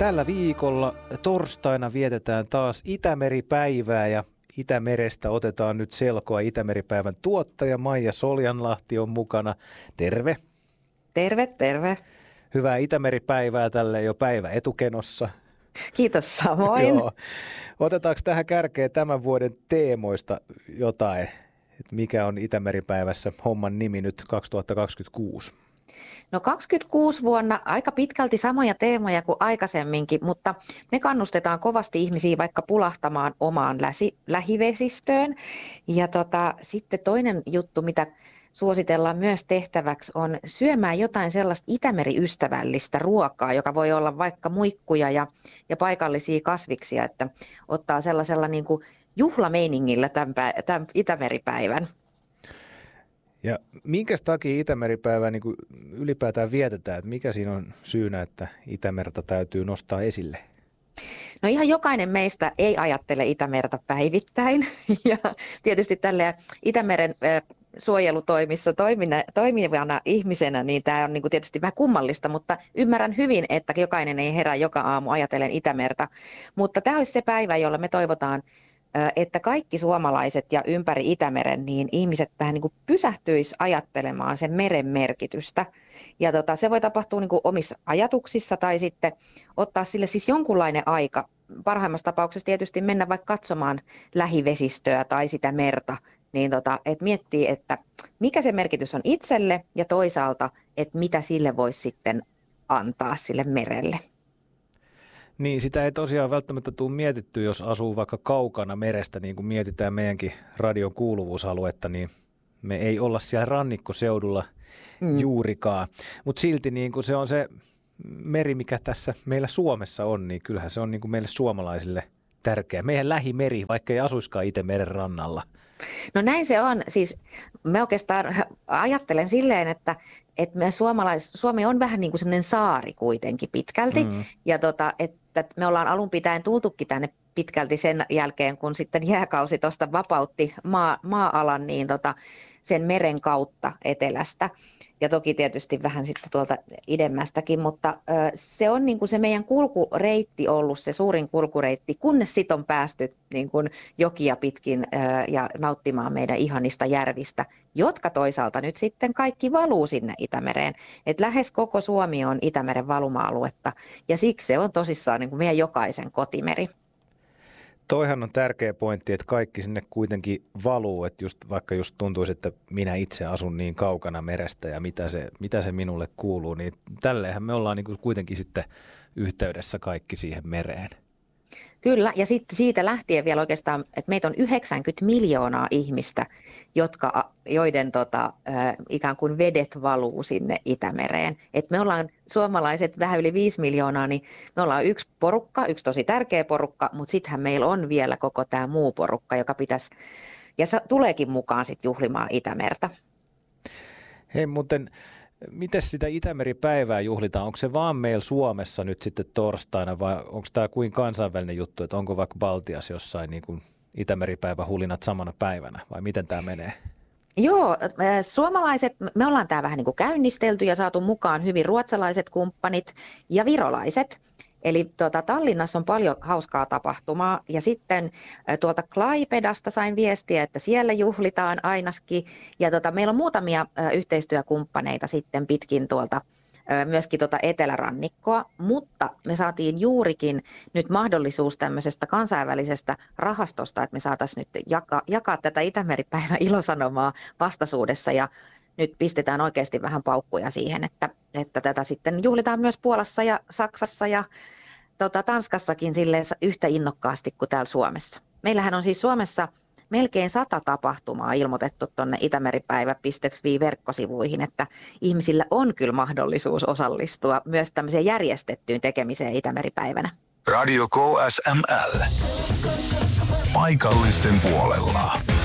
Tällä viikolla torstaina vietetään taas Itämeri-päivää ja Itämerestä otetaan nyt selkoa. Itämeri-päivän tuottaja Maija Soljanlahti on mukana. Terve. Terve, terve. Hyvää Itämeri-päivää tälle jo päivä etukenossa. Kiitos samoin. Joo. Otetaanko tähän kärkeen tämän vuoden teemoista jotain? Mikä on Itämeri-päivässä homman nimi nyt 2026? No 26 vuonna aika pitkälti samoja teemoja kuin aikaisemminkin, mutta me kannustetaan kovasti ihmisiä vaikka pulahtamaan omaan lähivesistöön. Ja sitten toinen juttu, mitä suositellaan myös tehtäväksi, on syömään jotain sellaista Itämeri-ystävällistä ruokaa, joka voi olla vaikka muikkuja ja paikallisia kasviksia, että ottaa sellaisella niin kuin juhlameiningillä tämän Itämeripäivän. Ja minkä takia Itämeripäivää niin kuin ylipäätään vietetään? Että mikä siinä on syynä, että Itämerta täytyy nostaa esille? No ihan jokainen meistä ei ajattele Itämerta päivittäin. Ja tietysti tälle Itämeren suojelutoimissa toimivana ihmisenä, niin tämä on niin kuin tietysti vähän kummallista, mutta ymmärrän hyvin, että jokainen ei herää joka aamu ajatellen Itämerta. Mutta tämä olisi se päivä, jolla me toivotaan, että kaikki suomalaiset ja ympäri Itämeren, niin ihmiset vähän niin kuin pysähtyisi ajattelemaan sen meren merkitystä. Ja se voi tapahtua niin kuin omissa ajatuksissa tai sitten ottaa sille siis jonkunlainen aika. Parhaimmassa tapauksessa tietysti mennä vaikka katsomaan lähivesistöä tai sitä merta, niin että miettii, että mikä se merkitys on itselle ja toisaalta, että mitä sille voisi sitten antaa sille merelle. Niin, sitä ei tosiaan välttämättä tule mietitty, jos asuu vaikka kaukana merestä, niin kuin mietitään meidänkin radion kuuluvuusaluetta, niin me ei olla siellä rannikkoseudulla juurikaan. Mutta silti niin kuin se on se meri, mikä tässä meillä Suomessa on, niin kyllähän se on niin kuin meille suomalaisille tärkeä. Meidän lähimeri, vaikka ei asuiskaan itse meren rannalla. No näin se on. Siis mä oikeastaan ajattelen silleen, että Suomi on vähän niin kuin semmoinen saari kuitenkin pitkälti. Ja että me ollaan alun pitäen tultukin tänne pitkälti sen jälkeen, kun sitten jääkausi tuosta vapautti maa-alan niin sen meren kautta etelästä. Ja toki tietysti vähän sitten tuolta idemmästäkin, mutta se on niin kuin se meidän kulkureitti ollut se suurin kulkureitti, kunnes sitten on päästy niin kuin jokia pitkin ja nauttimaan meidän ihanista järvistä, jotka toisaalta nyt sitten kaikki valuu sinne Itämereen. Et lähes koko Suomi on Itämeren valuma-aluetta ja siksi se on tosissaan niin kuin meidän jokaisen kotimeri. Toihan on tärkeä pointti, että kaikki sinne kuitenkin valuu, että vaikka just tuntuisi, että minä itse asun niin kaukana merestä ja mitä se minulle kuuluu, niin tälleenhän me ollaan niin kuin kuitenkin sitten yhteydessä kaikki siihen mereen. Kyllä, ja sitten siitä lähtien vielä oikeastaan, että meitä on 90 miljoonaa ihmistä, joiden ikään kuin vedet valuu sinne Itämereen. Et me ollaan suomalaiset vähän yli 5 miljoonaa, niin me ollaan yksi porukka, yksi tosi tärkeä porukka, mutta sittenhän meillä on vielä koko tämä muu porukka, joka pitäisi, ja se tuleekin mukaan sitten juhlimaan Itämerta. Hei, muuten miten sitä Itämeri-päivää juhlitaan? Onko se vaan meillä Suomessa nyt sitten torstaina vai onko tämä kuin kansainvälinen juttu, että onko vaikka Baltiassa jossain niin kuin Itämeri-päivä hulinat samana päivänä vai miten tämä menee? Joo, suomalaiset, me ollaan tämä vähän niin kuin käynnistelty ja saatu mukaan hyvin ruotsalaiset kumppanit ja virolaiset. Eli Tallinnassa on paljon hauskaa tapahtumaa ja sitten tuolta Klaipedasta sain viestiä, että siellä juhlitaan ainakin. Ja meillä on muutamia yhteistyökumppaneita sitten pitkin myöskin etelärannikkoa, mutta me saatiin juurikin nyt mahdollisuus tämmöisestä kansainvälisestä rahastosta, että me saataisiin nyt jakaa tätä Itämeri-päivän ilosanomaa vastaisuudessa ja nyt pistetään oikeasti vähän paukkuja siihen, että tätä sitten juhlitaan myös Puolassa ja Saksassa ja Tanskassakin silleen yhtä innokkaasti kuin täällä Suomessa. Meillähän on siis Suomessa melkein 100 tapahtumaa ilmoitettu tuonne itämeripäivä.fi-verkkosivuihin, että ihmisillä on kyllä mahdollisuus osallistua myös tämmöiseen järjestettyyn tekemiseen Itämeripäivänä. Radio KSML. Paikallisten puolella.